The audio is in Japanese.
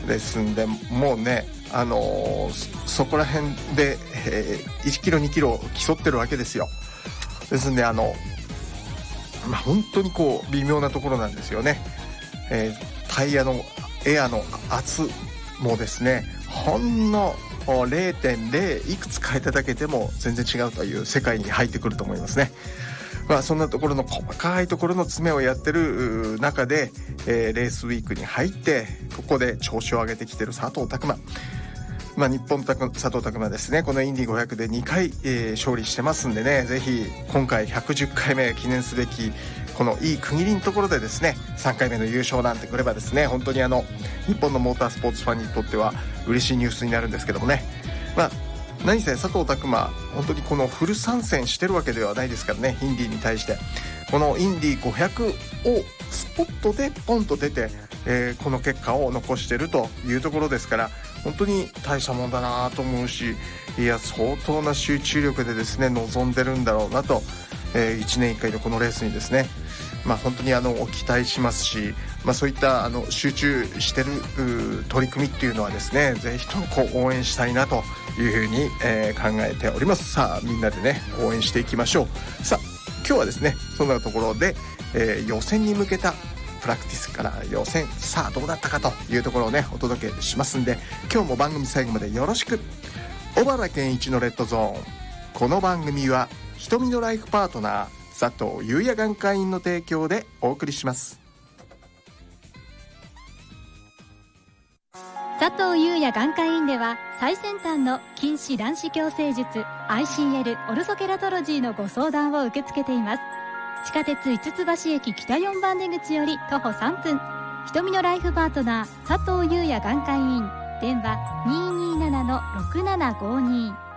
ですんで、もうね、そこら辺で、1キロ2キロ競ってるわけですよ。ですんで本当にこう微妙なところなんですよね。タイヤのエアの圧もですね、ほんの 0.0 いくつ変えただけでも全然違うという世界に入ってくると思いますね。そんなところの細かいところの詰めをやってる中で、レースウィークに入ってここで調子を上げてきてる佐藤拓磨、日本佐藤拓磨ですね、このインディ500で2回、勝利してますんでね、ぜひ今回110回目記念すべきこのいい区切りのところでですね、3回目の優勝なんてくればですね、本当に日本のモータースポーツファンにとっては嬉しいニュースになるんですけどもね。何せ佐藤拓磨、本当にこのフル参戦してるわけではないですからね、インディに対して。このインディ500をスポットでポンと出て、この結果を残してるというところですから、本当に大したもんだなと思うし、いや相当な集中力でですね臨んでるんだろうなと、1年1回のこのレースにですね、本当に期待しますし、そういった集中してる取り組みっていうのはですね、ぜひとも応援したいなというふうに、考えております。さあみんなでね応援していきましょう。さあ今日はですねそんなところで、予選に向けたプラクティスから予選、さあどうだったかというところをねお届けしますんで、今日も番組最後までよろしく。小原健一のレッドゾーン。この番組は瞳のライフパートナー佐藤裕也眼科医院の提供でお送りします。 佐藤裕也眼科医院では最先端の筋弛卵子矯正術 ICL オルソケラトロジーのご相談を受け付けています。地下鉄五ツ橋駅北4番出口より徒歩3分、瞳のライフパートナー佐藤裕也眼科医院、電話 227-6752